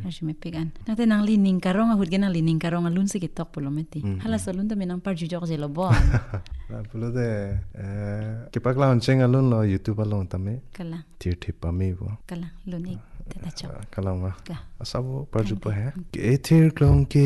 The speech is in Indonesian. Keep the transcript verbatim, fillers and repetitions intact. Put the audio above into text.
Aji me pegan. Nate nang lining karong ahud gen nang lining karong alun se kitok polometi. Hala salun ta menang par jujok je lo bo. La pulo de kipak la oncheng alun lo YouTube alun tame. Kala. Tir thipa me bo. Kala lunik tata chok. Kala ma. Ka. Asabo par jupa hai. Ke tir klong ke